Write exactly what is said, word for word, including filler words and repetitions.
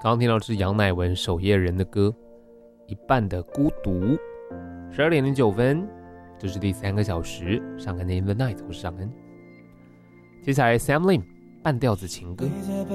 刚刚听到的是杨乃文守夜人的歌，一半的孤独。十二点零九分，这是第三个小时，上恩 in the night， 我是上恩。接下来 Sam Lin 半调子情歌。